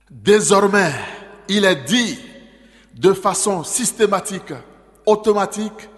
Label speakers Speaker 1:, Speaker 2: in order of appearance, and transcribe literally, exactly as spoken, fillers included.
Speaker 1: Désormais, il est dit de façon systématique, automatique,